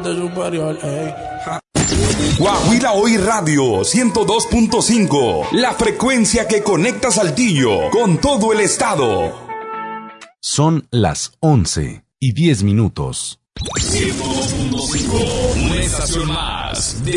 parte superior, ey. Guaguila Hoy Radio 102.5, la frecuencia que conecta Saltillo con todo el estado. Son las 11:10. 102.5, una estación más.